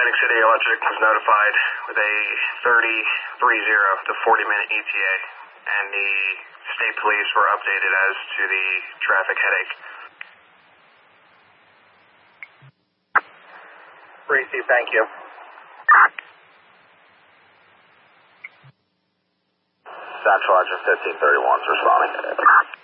Atlantic City Electric was notified with a 30 to 40-minute ETA, and the state police were updated as to the traffic headache. Receive, thank you. Central Engine 1531 is responding.